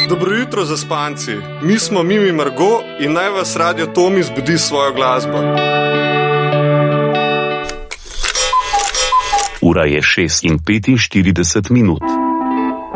Dobro jutro, zaspanci. Mi smo Mimi Margo in naj vas Radio Tomi zbudi svojo glasbo. Ura je 6:45.